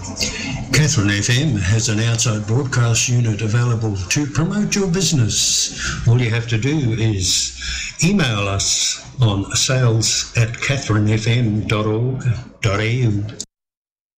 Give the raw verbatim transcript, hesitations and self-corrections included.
Catherine F M has an outside broadcast unit available to promote your business. All you have to do is email us on sales at catherine f m dot org dot a u.